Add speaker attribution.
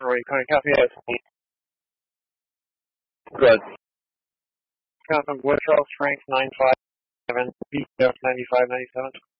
Speaker 1: Roy, copy that.
Speaker 2: Good.
Speaker 1: Count Woodrow, strength 957, BF 9597.